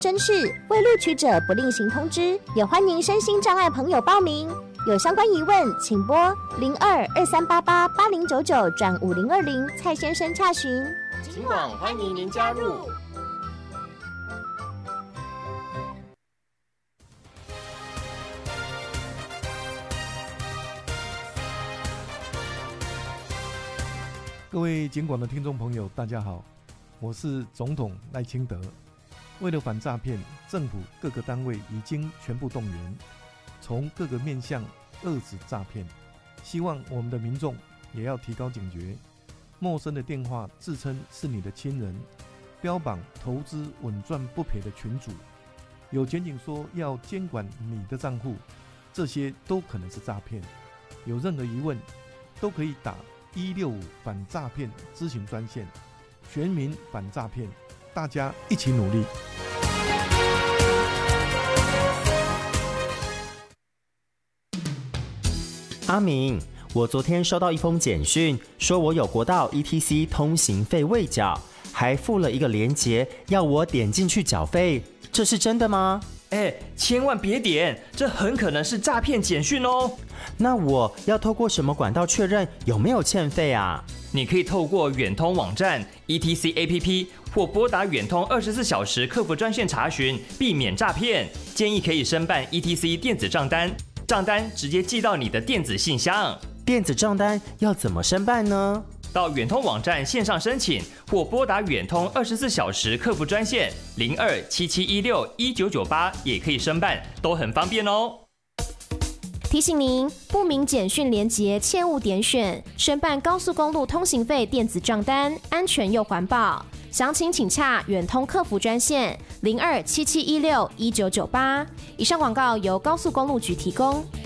真是未录取者不另行通知，也欢迎身心障碍朋友报名。有相关疑问，请拨0223888099转5020蔡先生洽询。 警广欢迎您加入。 各位警广的听众朋友，大家好，我是总统赖清德。为了反诈骗，政府各个单位已经全部动员，从各个面向遏止诈骗。希望我们的民众也要提高警觉，陌生的电话自称是你的亲人，标榜投资稳赚不赔的群组，有检警说要监管你的账户，这些都可能是诈骗。有任何疑问，都可以打165反诈骗咨询专线，全民反诈骗，大家一起努力。 阿明，我昨天收到一封简讯，说我有国道 ETC 通行费未缴，还附了一个连结，要我点进去缴费，这是真的吗？ 千万别点，这很可能是诈骗简讯哦。 那我要透过什么管道确认有没有欠费啊？ 你可以透过远通网站、ETC APP 或拨打远通24小时客服专线查询，避免诈骗。建议可以申办 ETC 电子账单，账单直接寄到你的电子信箱。 电子账单要怎么申办呢？ 到远通网站线上申请，或拨打远通24小时客服专线0277161998也可以申办，都很方便哦。 提醒您，不明简讯连结切勿点选，申办高速公路通行费电子账单，安全又环保。详情请洽远通客服专线0277161998。以上广告由高速公路局提供。